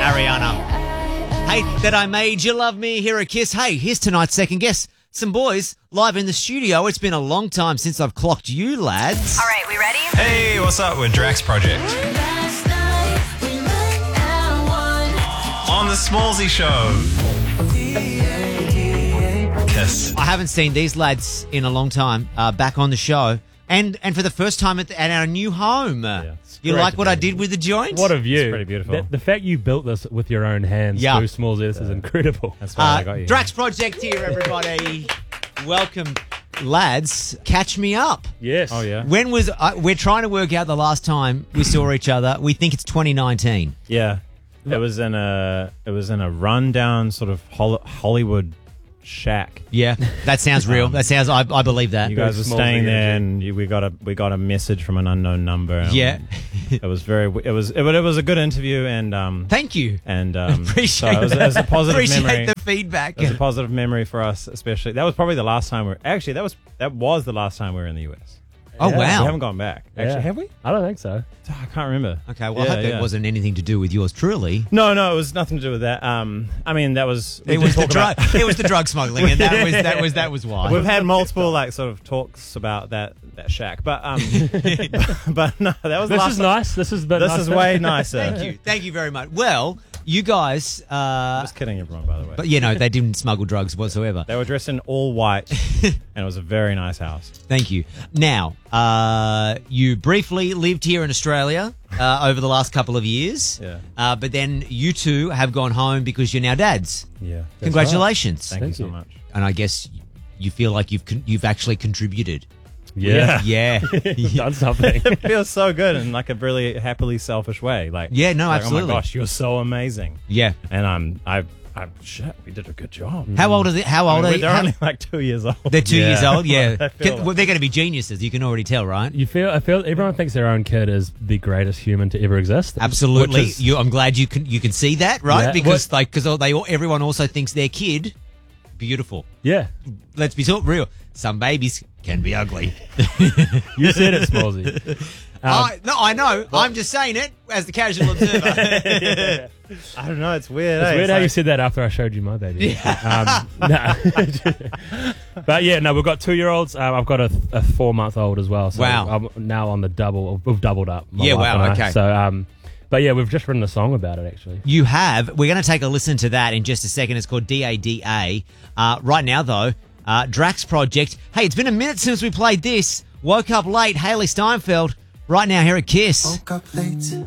Ariana. Hate That I Made You Love Me, here at Kiss. Hey, here's tonight's second guest. Some boys live in the studio. It's been a long time since I've clocked you, lads. All right, we ready? Hey, what's up? We're Drax Project. On the Smallsy Show. Kiss. I haven't seen these lads in a long time back on the show. And for the first time at our new home. You great like to what be I here. did with the joint? What a view. It's pretty beautiful. The fact you built this with your own hands Yeah. through Smallsy, this is incredible. That's why I got you. Drax Project here, everybody. Welcome, lads. Catch me up. Yes. Oh, yeah. When was we're trying to work out the last time we saw each other. We think it's 2019. Yeah. It was in a rundown sort of Hollywood shack. Yeah, that sounds real. That sounds. I believe that. You guys were Smallsy staying there, energy. and we got a message from an unknown number. Yeah. It was a good interview, and Thank you. so Appreciate it was a positive Appreciate memory. the feedback. It was a positive memory for us, especially. That was probably the last time that was the last time we were in the US. Oh Yeah. We wow. haven't gone back. Yeah. Actually, have we? I don't think so. I can't remember. Okay, well, I hope Yeah. that wasn't anything to do with yours truly. No, it was nothing to do with that. I mean, that was. we It was did the talk about- drug. It was the drug smoggling, and that was why. We've had multiple sort of talks about that shack, but but no, that was the This last is time. nice. This is This is way nicer. Thank you very much. Well, you guys, Just kidding, everyone. By the way, but they didn't smuggle drugs whatsoever. they were dressed in all white, and it was a very nice house. Thank you. Now, you briefly lived here in Australia over the last couple of years. Yeah. But then you two have gone home because you're now dads. Yeah. Congratulations. Thank you so you. much. And I guess you feel like you've actually contributed. Yeah. Yeah. Done something. It feels so good in like a really happily selfish way. Like Yeah, no, like, absolutely. Oh my gosh, you're so amazing. Yeah. And shit, we did a good job. How old are they? How old are They're they? only like 2 years old. They're 2 years old. Yeah. I feel Well, they're going to be geniuses. You can already tell, right? I feel everyone thinks their own kid is the greatest human to ever exist. Absolutely. Which is- I'm glad you can see that, right? Yeah. Because everyone also thinks their kid beautiful. yeah. Let's be real. Some babies can be ugly. You said it, Smallsy. I know. I'm just saying it as the casual observer. I don't know. It's weird. It's eh? weird how like- you said that after I showed you my baby. No. But yeah, no, we've got 2-year-olds. I've got a 4-month-old as well. So Wow. I'm now on the double. We've doubled up. my Yeah, wife wow, and I. okay. So, but yeah, we've just written a song about it actually. You have. We're going to take a listen to that in just a second. It's called DADA. Right now, though, Drax Project. Hey, it's been a minute since we played this. Woke up late, Hayley Steinfeld. Right now here at Kiss. Woke up late,